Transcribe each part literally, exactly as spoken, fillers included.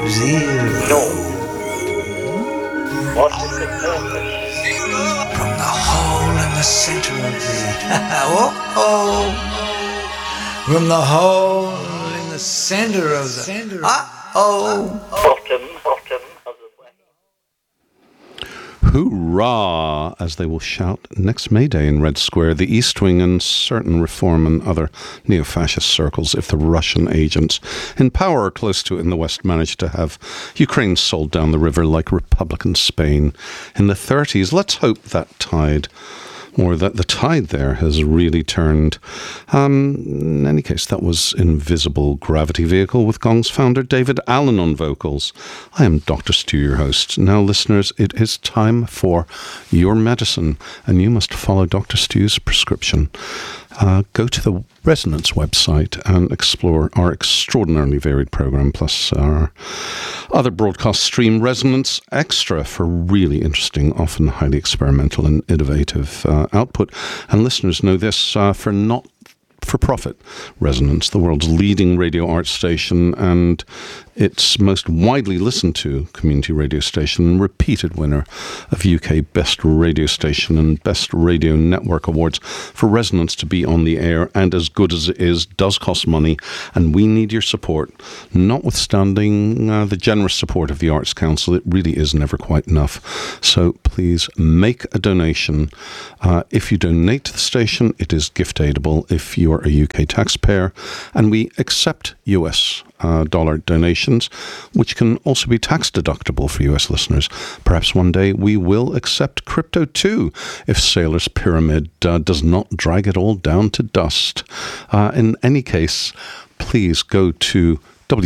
Zero. No. What is the purpose? From the hole in the center of the... oh, oh. From the hole in the center of the... Uh-oh. Bottom, bottom of the way. Hoorah, as they will shout next May Day in Red Square, the East Wing and certain reform and other neo-fascist circles, if the Russian agents in power or close to it in the West manage to have Ukraine sold down the river like Republican Spain in the thirties. Let's hope that tide, or that the tide there has really turned. Um, in any case, that was Invisible Gravity Vehicle with Gong's founder David Allen on vocals. I am Doctor Stu, your host. Now, listeners, it is time for your medicine, and you must follow Doctor Stu's prescription. Uh, go to the Resonance website and explore our extraordinarily varied program, plus our other broadcast stream, Resonance Extra, for really interesting, often highly experimental and innovative uh, output. And listeners know this, uh, for not for-profit Resonance, the world's leading radio art station and its most widely listened to community radio station, repeated winner of U K Best Radio Station and Best Radio Network Awards. For Resonance to be on the air and as good as it is does cost money, and we need your support. Notwithstanding uh, the generous support of the Arts Council, it really is never quite enough. So please make a donation. Uh, if you donate to the station, it is gift-aidable if you are a U K taxpayer, and we accept U S Uh, dollar donations, which can also be tax deductible for U S listeners. Perhaps one day we will accept crypto too, if Sailor's Pyramid uh, does not drag it all down to dust. Uh, in any case, please go to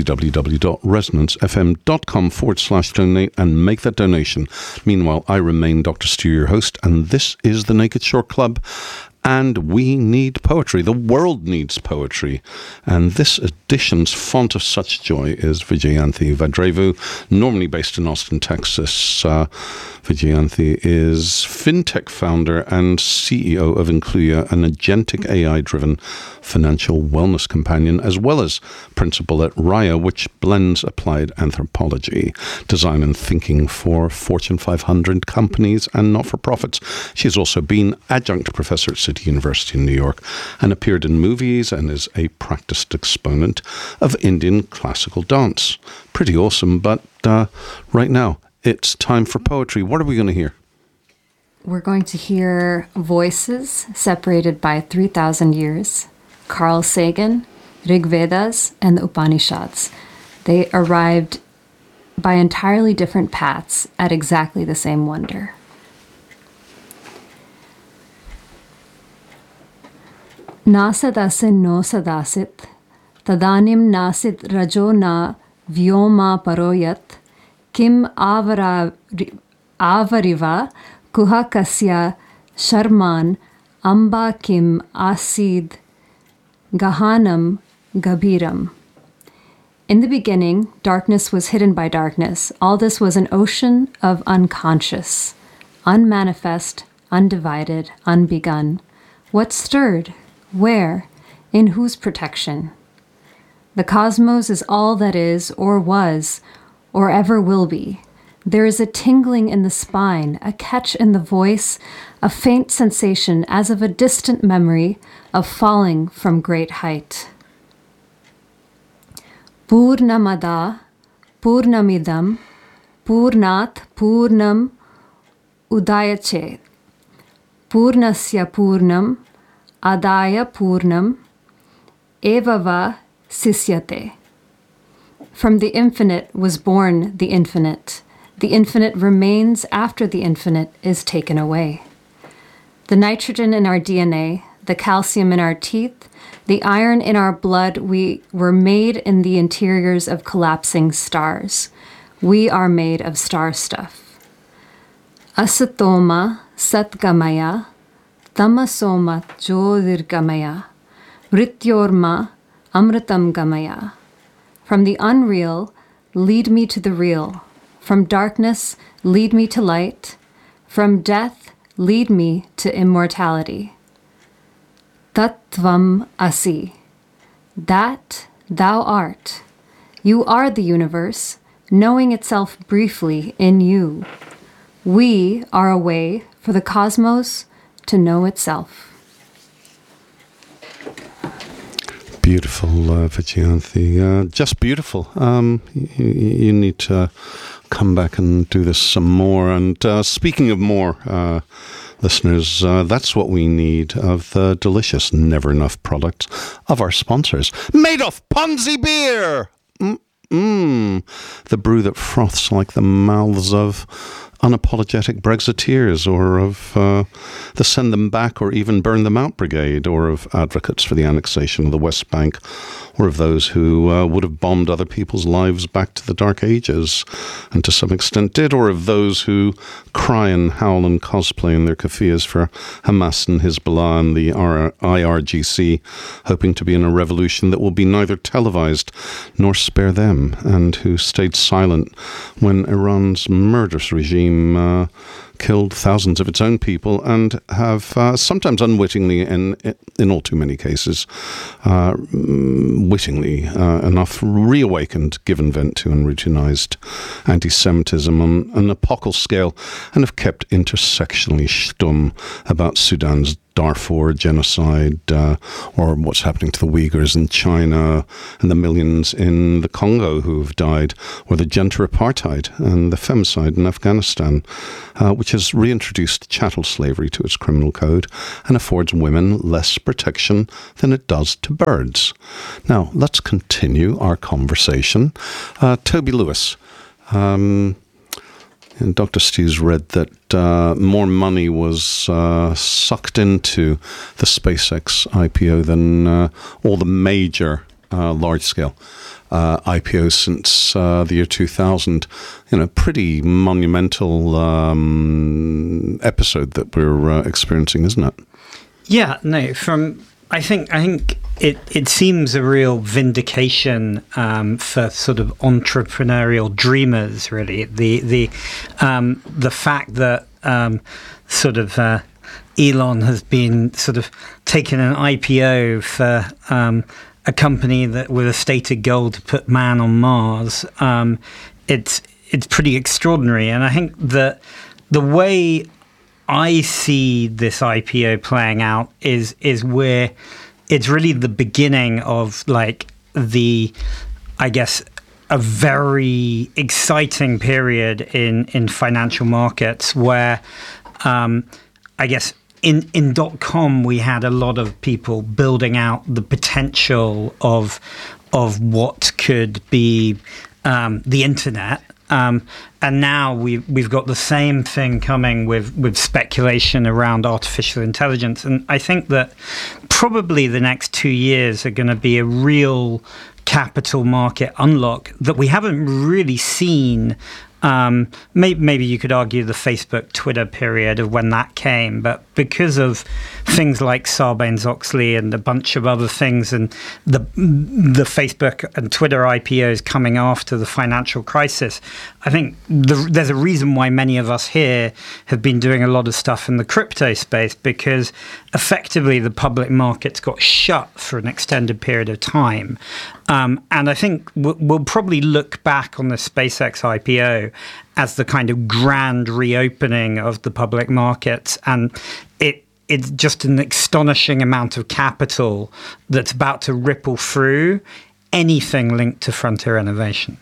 www.resonancefm.com forward slash donate and make that donation. Meanwhile, I remain Doctor Stu, your host, and this is the Naked Shore Club. And we need poetry. The world needs poetry. And this edition's font of such joy is Vijayanthi Vadrevu, normally based in Austin, Texas. Uh, Vijayanthi is fintech founder and C E O of Incluya, an agentic A I-driven financial wellness companion, as well as principal at Raya, which blends applied anthropology, design and thinking for Fortune five hundred companies and not-for-profits. She has also been adjunct professor at City University in New York and appeared in movies and is a practiced exponent of Indian classical dance. Pretty awesome, but uh, right now, it's time for poetry. What are we going to hear? We're going to hear voices separated by three thousand years. Carl Sagan, Rig Vedas, and the Upanishads. They arrived by entirely different paths at exactly the same wonder. Nasadasin no sadasit, tadanim nasit rajo na vyoma paroyat, kim avara, avariva kuhakasya sharman amba kim asid gahanam gabiram. In the beginning, darkness was hidden by darkness. All this was an ocean of unconscious, unmanifest, undivided, unbegun. What stirred? Where? In whose protection? The cosmos is all that is, or was, or ever will be. There is a tingling in the spine, a catch in the voice, a faint sensation as of a distant memory of falling from great height. Purnamada, Purnamidam, Purnat, Purnam, Udayachet. Purnasya Purnam, Adaya Purnam, Evava Sisyate. From the infinite was born the infinite. The infinite remains after the infinite is taken away. The nitrogen in our D N A, the calcium in our teeth, the iron in our blood, we were made in the interiors of collapsing stars. We are made of star stuff. Asatoma Satgamaya, Tamasoma Jyotirgamaya, Mrityorma Amritam Gamaya. From the unreal, lead me to the real. From darkness, lead me to light. From death, lead me to immortality. Tattvam asi. That thou art. You are the universe. knowing itself briefly in you. We are a way for the cosmos to know itself. Beautiful, uh, Vijayanthi. Uh, just beautiful. Um, you, you need to come back and do this some more. And uh, speaking of more, uh, listeners, uh, that's what we need of the delicious Never Enough products of our sponsors. Madoff Ponzi Beer! Mm-mm. The brew that froths like the mouths of unapologetic Brexiteers, or of uh, the Send Them Back or even Burn Them Out Brigade, or of advocates for the annexation of the West Bank, or of those who uh, would have bombed other people's lives back to the Dark Ages, and to some extent did, or of those who cry and howl and cosplay in their keffiyehs for Hamas and Hezbollah and the I R G C, hoping to be in a revolution that will be neither televised nor spare them, and who stayed silent when Iran's murderous regime Uh, killed thousands of its own people, and have uh, sometimes unwittingly, and in all too many cases, uh, wittingly uh, enough, reawakened, given vent to and routinized anti-Semitism on an epochal scale, and have kept intersectionally stum about Sudan's Darfur genocide, uh, or what's happening to the Uyghurs in China, and the millions in the Congo who have died, or the gender apartheid and the femicide in Afghanistan, uh, which has reintroduced chattel slavery to its criminal code and affords women less protection than it does to birds. Now, let's continue our conversation. Uh, Toby Lewis, um, and Doctor Stews read that uh, more money was uh, sucked into the SpaceX I P O than uh, all the major uh, large-scale uh, I P Os since uh, the year two thousand. You know, pretty monumental um, episode that we're uh, experiencing, isn't it? Yeah, no. From I think I think it it seems a real vindication um, for sort of entrepreneurial dreamers. Really, the the um, the fact that um, sort of uh, Elon has been sort of taking an I P O for um, a company that with a stated goal to put man on Mars. Um, it's it's pretty extraordinary, and I think that the way I see this I P O playing out is is where it's really the beginning of like the, I guess, a very exciting period in, in financial markets where, um, I guess, in, in dot-com we had a lot of people building out the potential of of what could be um, the internet. Um, and now we, we've got the same thing coming with, with speculation around artificial intelligence. And I think that probably the next two years are going to be a real capital market unlock that we haven't really seen. Um, maybe, maybe you could argue the Facebook, Twitter period of when that came, but because of things like Sarbanes-Oxley and a bunch of other things, and the the Facebook and Twitter I P Os coming after the financial crisis, I think the, there's a reason why many of us here have been doing a lot of stuff in the crypto space, because effectively the public markets got shut for an extended period of time. Um, and I think we'll, we'll probably look back on the SpaceX I P O as the kind of grand reopening of the public markets. And it it's just an astonishing amount of capital that's about to ripple through anything linked to frontier innovation.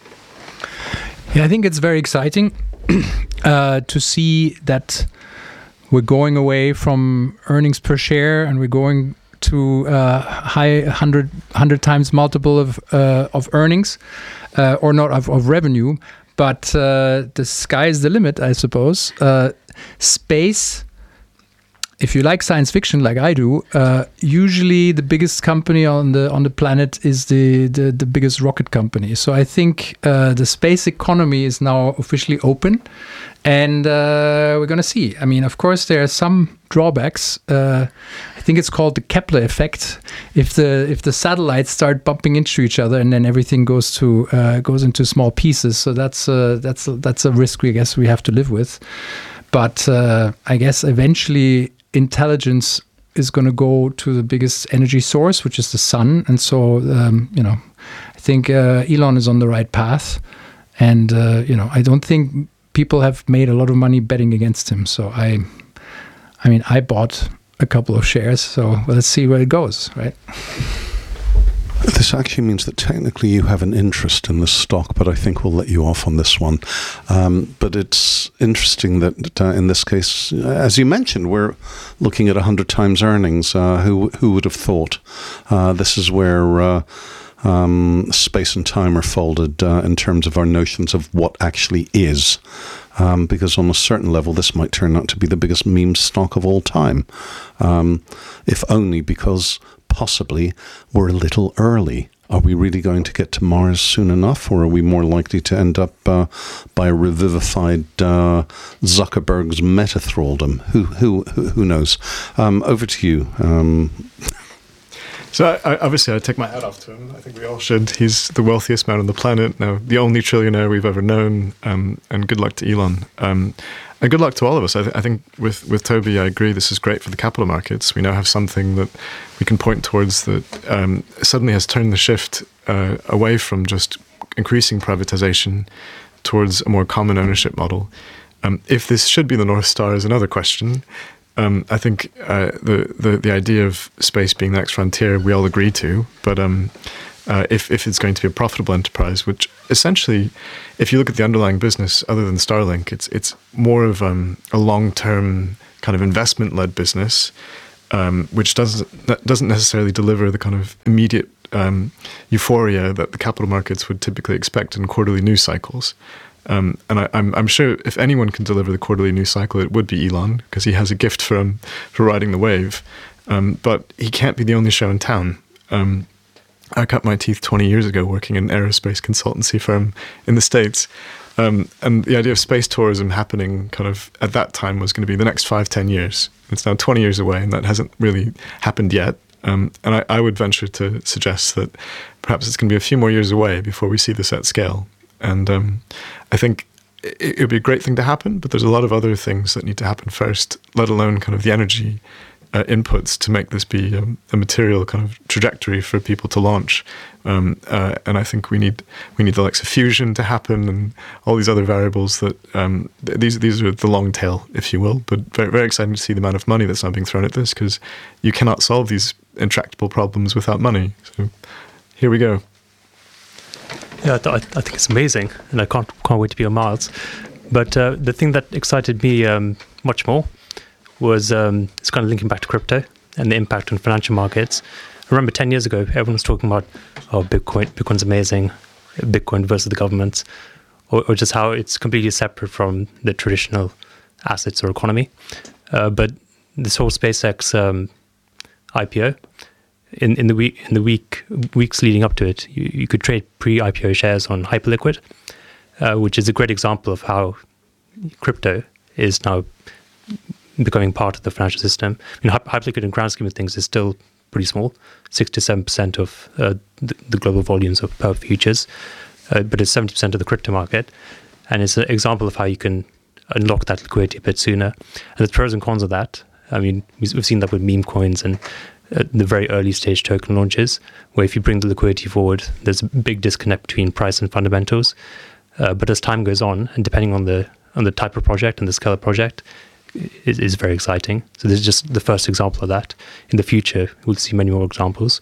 Yeah, I think it's very exciting uh, to see that we're going away from earnings per share and we're going to uh, high one hundred, one hundred times multiple of uh, of earnings, uh, or not of, of revenue, but uh, the sky is the limit, I suppose. Uh, space, if you like science fiction like I do, uh, usually the biggest company on the on the planet is the the, the biggest rocket company. So I think uh, the space economy is now officially open, and uh, we're going to see. I mean, of course, there are some drawbacks. Uh, I think it's called the Kepler effect. If the if the satellites start bumping into each other, and then everything goes to uh, goes into small pieces. So that's uh, that's that's a risk we guess we have to live with. But uh, I guess eventually intelligence is going to go to the biggest energy source, which is the sun. And so, um, you know, I think uh, Elon is on the right path. and uh, you know, I don't think people have made a lot of money betting against him. So I, I mean, I bought a couple of shares. So well, let's see where it goes, right? This actually means that technically you have an interest in this stock, but I think we'll let you off on this one. Um, but it's interesting that uh, in this case, as you mentioned, we're looking at one hundred times earnings. Uh, who who would have thought? Uh, this is where uh, um, space and time are folded uh, in terms of our notions of what actually is. Um, because on a certain level, this might turn out to be the biggest meme stock of all time, um, if only because possibly we're a little early. Are we really going to get to Mars soon enough, or are we more likely to end up uh, by a revivified uh, Zuckerberg's meta thraldom? Who who who knows? Um, over to you. Um, So I, I, obviously I take my hat off to him. I think we all should. He's the wealthiest man on the planet now, the only trillionaire we've ever known, um, and good luck to Elon. Um, and good luck to all of us. I, th- I think with, with Toby, I agree this is great for the capital markets. We now have something that we can point towards that um, suddenly has turned the shift uh, away from just increasing privatization towards a more common ownership model. Um, if this should be the North Star is another question. Um, I think uh, the, the the idea of space being the next frontier, we all agree to. But um, uh, if if it's going to be a profitable enterprise, which essentially, if you look at the underlying business, other than Starlink, it's it's more of um, a long term kind of investment led business, um, which doesn't doesn't necessarily deliver the kind of immediate um, euphoria that the capital markets would typically expect in quarterly news cycles. Um, and I, I'm, I'm sure if anyone can deliver the quarterly news cycle, it would be Elon, because he has a gift for um, for riding the wave. Um, but he can't be the only show in town. Um, I cut my teeth twenty years ago working in an aerospace consultancy firm in the States. Um, and the idea of space tourism happening kind of at that time was going to be the next five, ten years. It's now twenty years away, and that hasn't really happened yet. Um, and I, I would venture to suggest that perhaps it's going to be a few more years away before we see this at scale. And um, I think it would be a great thing to happen, but there's a lot of other things that need to happen first, let alone kind of the energy uh, inputs to make this be um, a material kind of trajectory for people to launch. Um, uh, and I think we need we need the likes of fusion to happen and all these other variables that um, th- these these are the long tail, if you will. But very very exciting to see the amount of money that's now being thrown at this, because you cannot solve these intractable problems without money. So here we go. Yeah, I, th- I think it's amazing, and I can't can't wait to be on Mars. But uh, the thing that excited me um, much more was um, it's kind of linking back to crypto and the impact on financial markets. I remember ten years ago, everyone was talking about, oh, Bitcoin, Bitcoin's amazing, Bitcoin versus the governments, or, or just how it's completely separate from the traditional assets or economy. Uh, but this whole SpaceX um, I P O. In, in the week in the week weeks leading up to it, you, you could trade pre-I P O shares on Hyperliquid, uh, which is a great example of how crypto is now becoming part of the financial system. I mean, Hyperliquid, in grand scheme of things, is still pretty small, six to seven percent of uh, the, the global volumes of power futures, uh, but it's seventy percent of the crypto market, and it's an example of how you can unlock that liquidity a bit sooner. And there's pros and cons of that. I mean, we've seen that with meme coins and uh, the very early stage token launches, where if you bring the liquidity forward, there's a big disconnect between price and fundamentals. Uh, but as time goes on, and depending on the on the type of project and the scale of project, it is very exciting. So this is just the first example of that. In the future, we'll see many more examples.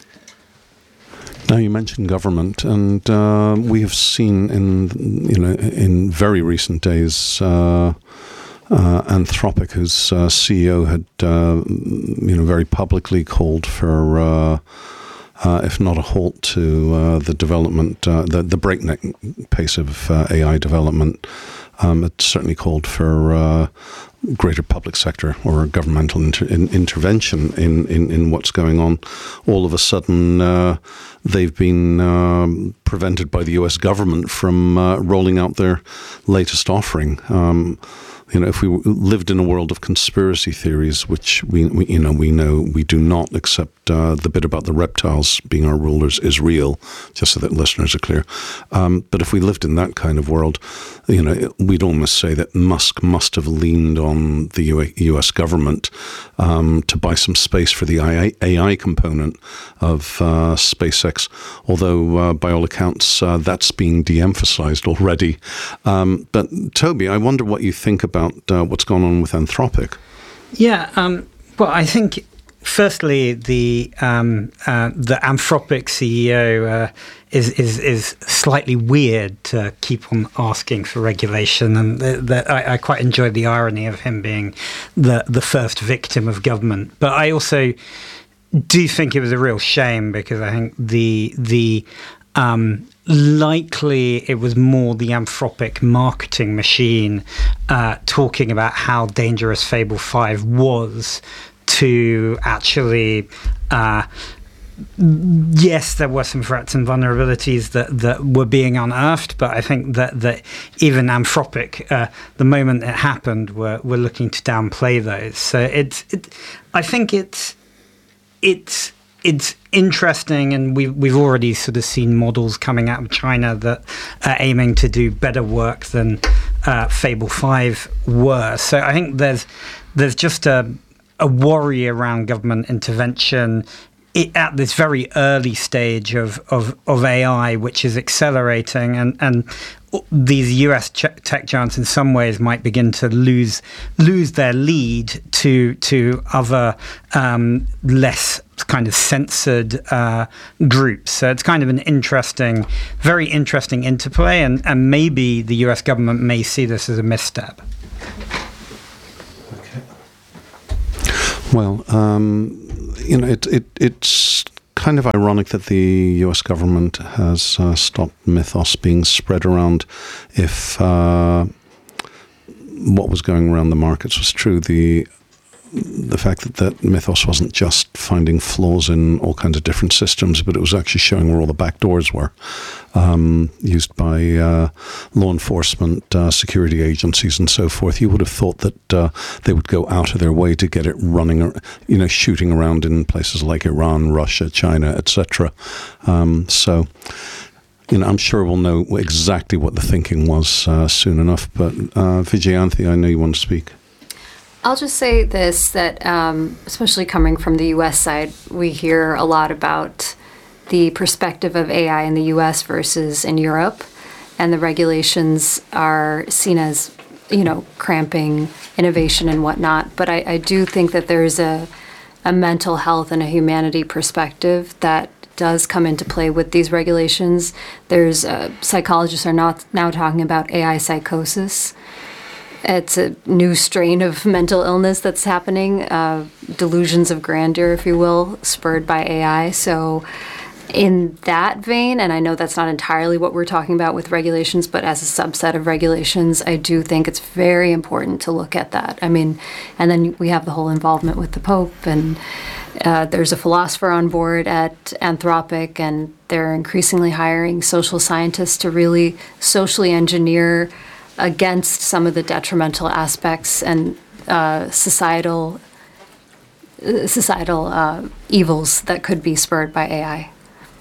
Now you mentioned government, and uh, we have seen in you know in very recent days, uh, uh, Anthropic, whose uh, C E O had uh, you know very publicly called for, uh, uh, if not a halt to uh, the development, uh, the the breakneck pace of uh, A I development. Um, it certainly called for uh, greater public sector or governmental inter- in, intervention in, in, in what's going on. All of a sudden, uh, they've been um, prevented by the U S government from uh, rolling out their latest offering. Um, you know, if we lived in a world of conspiracy theories, which we, we you know, we know we do not, except uh, the bit about the reptiles being our rulers is real, just so that listeners are clear. Um, but if we lived in that kind of world, you know, we'd almost say that Musk must have leaned on the U S government um, to buy some space for the A I component of uh, SpaceX, although uh, by all accounts uh, that's being de-emphasized already. Um, but Toby, I wonder what you think about uh, what's gone on with Anthropic. Yeah, um, well, I think firstly the um, uh, the Anthropic C E O uh, is is is slightly weird to keep on asking for regulation, and th- that I, I quite enjoyed the irony of him being the the first victim of government. But I also do think it was a real shame, because I think the the um, likely it was more the Anthropic marketing machine uh, talking about how dangerous Fable five was to actually, uh, yes, there were some threats and vulnerabilities that, that were being unearthed, but I think that, that even Anthropic, uh, the moment it happened, were, were looking to downplay those. So it's, it, I think it's, it's, it's interesting, and we've, we've already sort of seen models coming out of China that are aiming to do better work than uh, Fable five were. So I think there's, there's just a, a worry around government intervention it, at this very early stage of, of, of A I, which is accelerating, and, and these U S ch- tech giants in some ways might begin to lose lose their lead to to other um, less kind of censored uh, groups. So it's kind of an interesting, very interesting interplay, and, and maybe the U S government may see this as a misstep. Well, um, you know, it, it it's kind of ironic that the U S government has uh, stopped Mythos being spread around. If uh, what was going around the markets was true, the the fact that, that Mythos wasn't just finding flaws in all kinds of different systems, but it was actually showing where all the back doors were um, used by uh, law enforcement, uh, security agencies, and so forth. You would have thought that uh, they would go out of their way to get it running, you know, shooting around in places like Iran, Russia, China, et cetera. Um, so, you know, I'm sure we'll know exactly what the thinking was uh, soon enough. But uh, Vijayanthi, I know you want to speak. I'll just say this, that um, especially coming from the U S side, we hear a lot about the perspective of A I in the U S versus in Europe, and the regulations are seen as, you know, cramping innovation and whatnot. But I, I do think that there's a, a mental health and a humanity perspective that does come into play with these regulations. There's uh, psychologists are not now talking about A I psychosis. It's a new strain of mental illness that's happening, uh, delusions of grandeur, if you will, spurred by A I. So in that vein, and I know that's not entirely what we're talking about with regulations, but as a subset of regulations, I do think it's very important to look at that. I mean, and then we have the whole involvement with the Pope, and uh, there's a philosopher on board at Anthropic, and they're increasingly hiring social scientists to really socially engineer against some of the detrimental aspects and uh, societal uh, societal uh, evils that could be spurred by A I.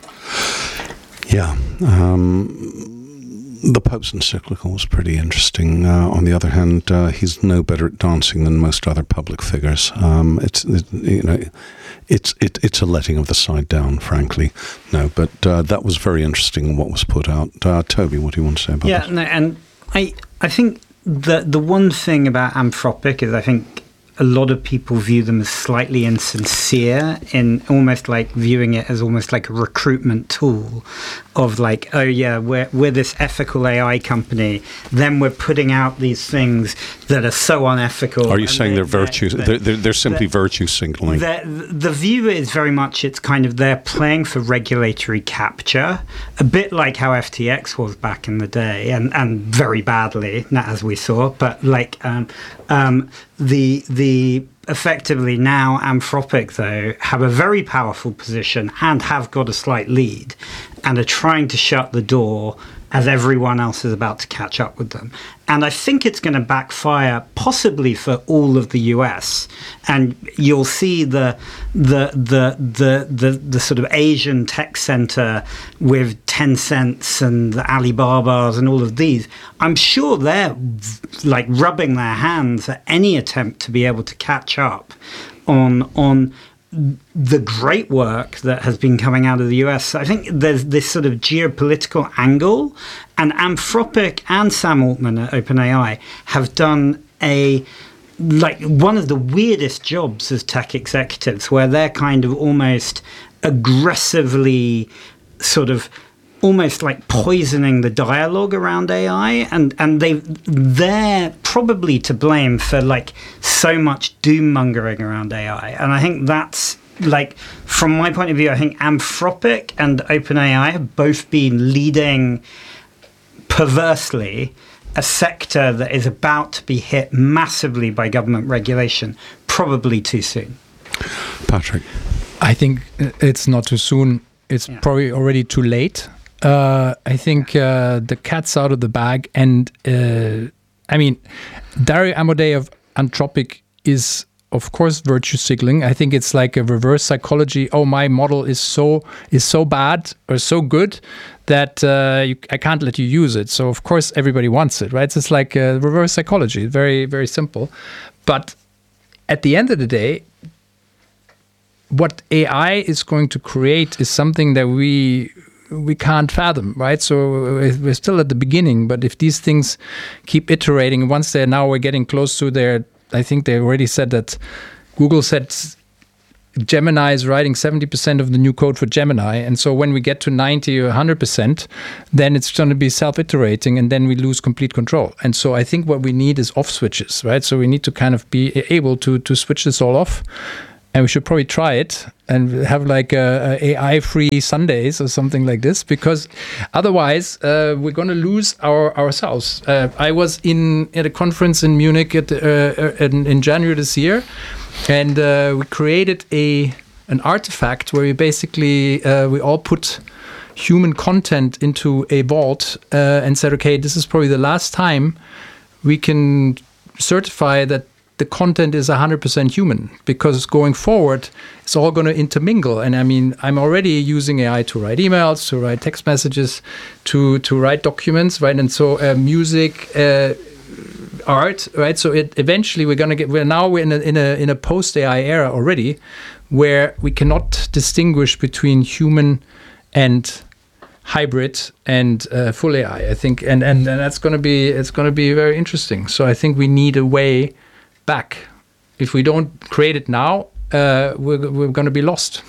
Yeah. Um, the Pope's encyclical was pretty interesting. Uh, on the other hand, uh, he's no better at dancing than most other public figures. Um, it's it, you know, it's it, it's a letting of the side down, frankly. No, but uh, that was very interesting what was put out. Uh, Toby, what do you want to say about yeah, that? Yeah, no, and I I think the the one thing about Anthropic is I think a lot of people view them as slightly insincere, in almost like viewing it as almost like a recruitment tool of like, oh yeah, we're we're this ethical A I company, then we're putting out these things that are so unethical. Are you saying they're, they're virtue? They're, they're, they're simply virtue signaling. The view is very much it's kind of they're playing for regulatory capture, a bit like how F T X was back in the day, and, and very badly, not as we saw, but like um, um, the the. Effectively now, Anthropic, though, have a very powerful position and have got a slight lead and are trying to shut the door as everyone else is about to catch up with them. And I think it's going to backfire possibly for all of the U S. And you'll see the the the the the, the sort of Asian tech center with Tencent and the Alibabas and all of these. I'm sure they're like rubbing their hands at any attempt to be able to catch up on on the great work that has been coming out of the U S. I think there's this sort of geopolitical angle, and Anthropic and Sam Altman at OpenAI have done a like one of the weirdest jobs as tech executives, where they're kind of almost aggressively sort of almost like poisoning the dialogue around A I, and and they they're probably to blame for like so much doom mongering around A I. And I think that's like, from my point of view, I think Anthropic and OpenAI have both been leading perversely a sector that is about to be hit massively by government regulation, probably too soon. Patrick, I think it's not too soon. It's yeah. probably already too late. Uh, I think uh, the cat's out of the bag, and uh, I mean, Dario Amodei of Anthropic is, of course, virtue signaling. I think it's like a reverse psychology. Oh, my model is so is so bad or so good that uh, you, I can't let you use it. So of course everybody wants it, right? So it's like a reverse psychology. Very very simple, but at the end of the day, what A I is going to create is something that we. we can't fathom, right? So we're still at the beginning, but if these things keep iterating, once they're now we're getting close to their, I think they already said that Google said Gemini is writing seventy percent of the new code for Gemini. And so when we get to ninety or one hundred percent, then it's going to be self-iterating, and then we lose complete control. And so I think what we need is off switches, right? So we need to kind of be able to, to switch this all off. And we should probably try it and have like a, a A I-free Sundays or something like this, because otherwise uh, we're going to lose our ourselves. Uh, I was in at a conference in Munich at, uh, in, in January this year, and uh, we created a an artifact where we basically uh, we all put human content into a vault uh, and said, okay, this is probably the last time we can certify that the content is one hundred percent human, because going forward, it's all going to intermingle. And I mean, I'm already using A I to write emails, to write text messages, to to write documents, right? And so uh, music, uh, art, right? So it, eventually we're going to get, we're now we're in a, in a, in a post-A I era already, where we cannot distinguish between human and hybrid and uh, full A I, I think. And, and, and that's going to be, it's going to be very interesting. So I think we need a way back. If we don't create it now, uh, we're, we're going to be lost.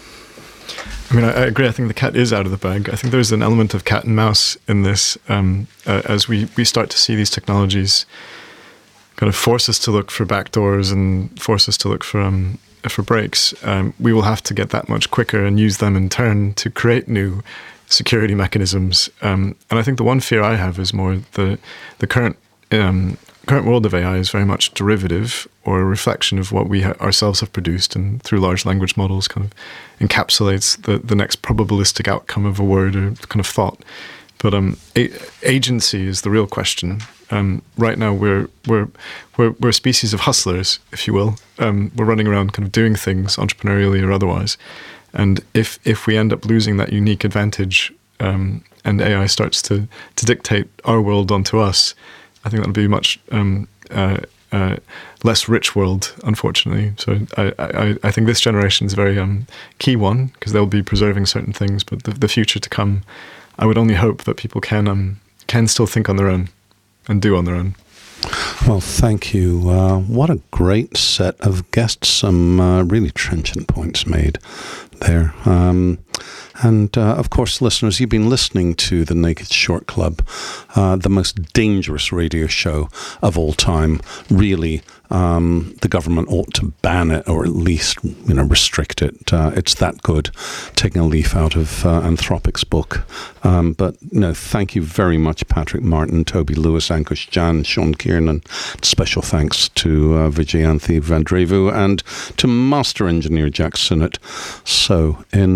I mean, I, I agree. I think the cat is out of the bag. I think there's an element of cat and mouse in this, um, uh, as we, we start to see these technologies kind of force us to look for backdoors and force us to look for um, for breaks. Um, we will have to get that much quicker and use them in turn to create new security mechanisms. Um, and I think the one fear I have is more the the current um, current world of A I is very much derivative or a reflection of what we ha- ourselves have produced, and through large language models kind of encapsulates the, the next probabilistic outcome of a word or kind of thought. But um, a- agency is the real question. Um, right now, we're we're we're we're a species of hustlers, if you will. Um, we're running around, kind of doing things entrepreneurially or otherwise. And if if we end up losing that unique advantage, um, and A I starts to to dictate our world onto us, I think that'll be a much um, uh, uh, less rich world, unfortunately. So I, I, I think this generation is a very um, key one, because they'll be preserving certain things, but the, the future to come, I would only hope that people can um, can still think on their own and do on their own. Well, thank you. Uh, what a great set of guests. Some uh, really trenchant points made there. Um, and, uh, of course, listeners, you've been listening to the Naked Short Club, uh, the most dangerous radio show of all time. Really, um, the government ought to ban it, or at least, you know, restrict it. Uh, it's that good, taking a leaf out of uh, Anthropic's book. Um, but, you know, thank you very much, Patrick Martin, Toby Lewis, Ankush Jan, Sean Kiernan. Special thanks to uh, Vijayanthi Vandrevu and to Master Engineer Jack Sinnott. So, in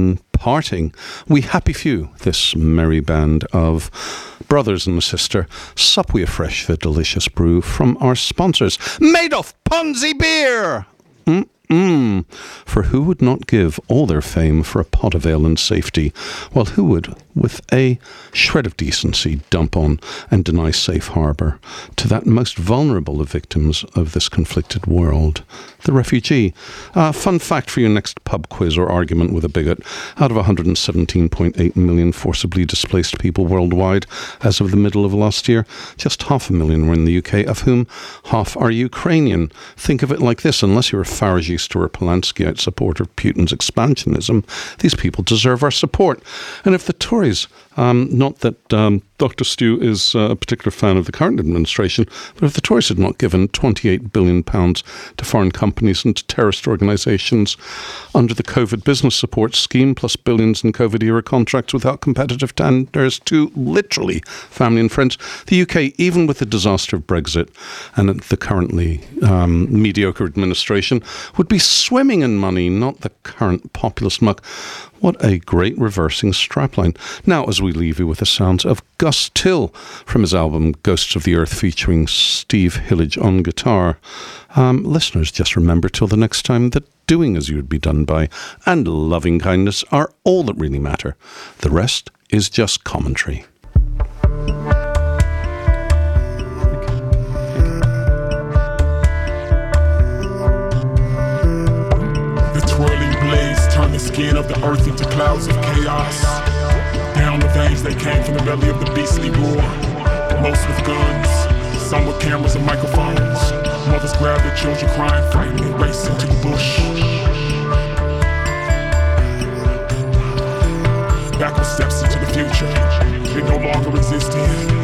parting, we happy few, this merry band of brothers and sister, sup we afresh the delicious brew from our sponsors, Madoff Ponzi Beer! Mm. Mm. For who would not give all their fame for a pot of ale and safety, while who would, with a shred of decency, dump on and deny safe harbour to that most vulnerable of victims of this conflicted world, the refugee? Uh, fun fact for your next pub quiz or argument with a bigot: out of one hundred seventeen point eight million forcibly displaced people worldwide as of the middle of last year, just half a million were in the U K, of whom half are Ukrainian. Think of it like this: unless you're a Pharisee or a Polanski-out supporter of Putin's expansionism, these people deserve our support. And if the Tories, um, not that um, Doctor Stew is uh, a particular fan of the current administration, but if the Tories had not given twenty-eight billion pounds to foreign companies and to terrorist organisations under the COVID business support scheme, plus billions in COVID-era contracts without competitive tenders to literally family and friends, the U K, even with the disaster of Brexit and the currently um, mediocre administration, would be swimming in money, not the current populist muck. What a great reversing strapline. Now, as we leave you with the sounds of Gus Till from his album Ghosts of the Earth, featuring Steve Hillage on guitar. Um, listeners, just remember till the next time that doing as you would be done by and loving kindness are all that really matter. The rest is just commentary. The skin of the earth into clouds of chaos. Down the veins they came from the belly of the beastly roar. Most with guns, some with cameras and microphones. Mothers grab their children crying, frightened, race into the bush. Backward steps into the future. It no longer existed.